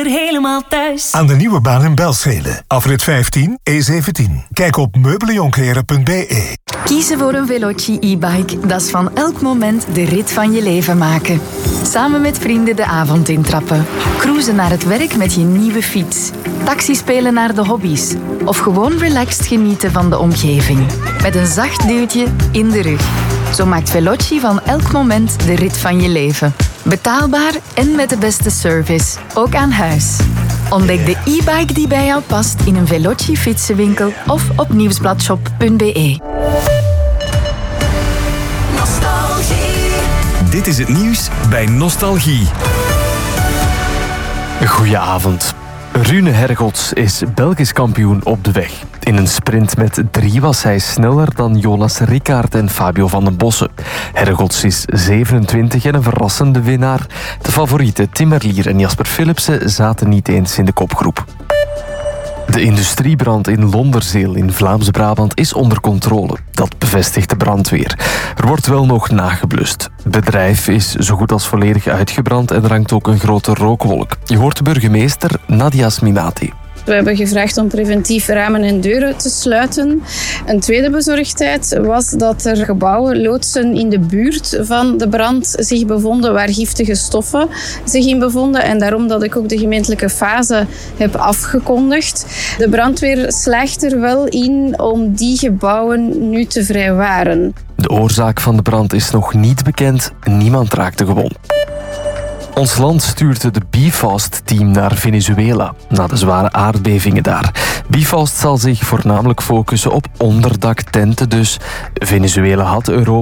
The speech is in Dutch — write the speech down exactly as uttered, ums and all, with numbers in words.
Helemaal thuis. Aan de nieuwe baan in Belschede. Afrit vijftien, E zeventien. Kijk op meubeljonkeren punt b e. Kiezen voor een Veloci e-bike, dat is van elk moment de rit van je leven maken. Samen met vrienden de avond intrappen. Cruisen naar het werk met je nieuwe fiets. Taxi spelen naar de hobby's. Of gewoon relaxed genieten van de omgeving. Met een zacht duwtje in de rug. Zo maakt Veloci van elk moment de rit van je leven. Betaalbaar en met de beste service. Ook aan huis. Ontdek de e-bike die bij jou past in een Veloci fietsenwinkel of op nieuwsbladshop punt b e. Dit is het nieuws bij Nostalgie. Goedenavond. Rune Hergots is Belgisch kampioen op de weg. In een sprint met drie was hij sneller dan Jonas Rickaert en Fabio van den Bossen. Hergots is zevenentwintig en een verrassende winnaar. De favorieten Tim Merlier en Jasper Philipsen zaten niet eens in de kopgroep. De industriebrand in Londerzeel in Vlaams-Brabant is onder controle. Dat bevestigt de brandweer. Er wordt wel nog nageblust. Het bedrijf is zo goed als volledig uitgebrand en er hangt ook een grote rookwolk. Je hoort de burgemeester Nadia Sminati. We hebben gevraagd om preventief ramen en deuren te sluiten. Een tweede bezorgdheid was dat er gebouwen, loodsen in de buurt van de brand zich bevonden waar giftige stoffen zich in bevonden. En daarom dat ik ook de gemeentelijke fase heb afgekondigd. De brandweer slaagt er wel in om die gebouwen nu te vrijwaren. De oorzaak van de brand is nog niet bekend. Niemand raakte gewond. Ons land stuurt het Bifast-team naar Venezuela, na de zware aardbevingen daar. Bifast zal zich voornamelijk focussen op onderdaktenten dus. Venezuela had Europa